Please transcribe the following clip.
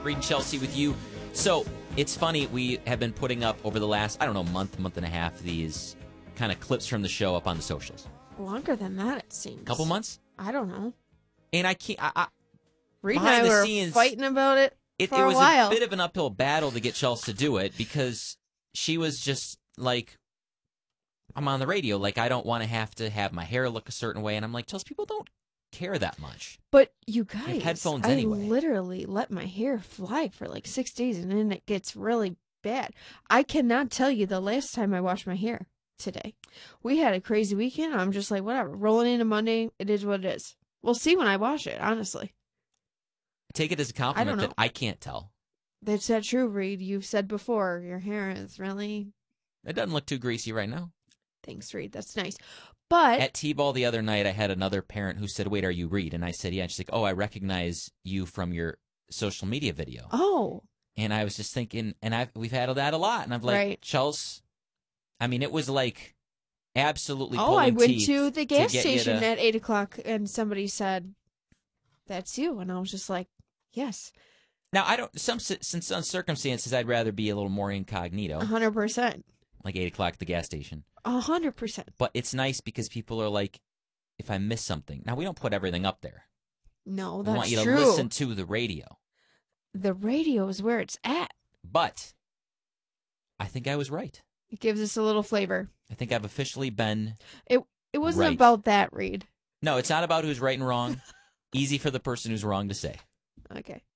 Reed and Chelsea with you. So it's funny, we have been putting up over the last, month and a half, these kind of clips from the show up on the socials. Longer than that, it seems. Couple months? I don't know. And I can't. Reed and I were fighting about it for a while. It was a bit of an uphill battle to get Chelsea to do it because she was just like, I'm on the radio. Like, I don't want to have my hair look a certain way. And I'm like, Chelsea, people don't care that much. But you guys, headphones I anyway. literally let my hair fly for like 6 days and then it gets really bad. I cannot tell you the last time I washed my hair today. We had a crazy weekend. I'm just like, whatever. Rolling into Monday, it is what it is. We'll see when I wash it, honestly. Take it as a compliment that I can't tell. That's not true, Reed. You've said before, your hair is really... It doesn't look too greasy right now. Thanks, Reed. That's nice. But at T-Ball the other night, I had another parent who said, wait, are you Reed? And I said, yeah. And she's like, oh, I recognize you from your social media video. Oh. And I was just thinking, and we've had that a lot. And I'm like, right. Chelsea, I mean, it was like absolutely I went teeth to the gas station to... at 8 o'clock and somebody said, that's you. And I was just like, yes. Now, some circumstances, I'd rather be a little more incognito. 100%. Like 8 o'clock at the gas station. 100%. But it's nice because people are like, if I miss something. Now, we don't put everything up there. No, that's true. We want you to listen to the radio. The radio is where it's at. But I think I was right. It gives us a little flavor. I think I've officially been It wasn't right. about that, Reed. No, it's not about who's right and wrong. Easy for the person who's wrong to say. Okay.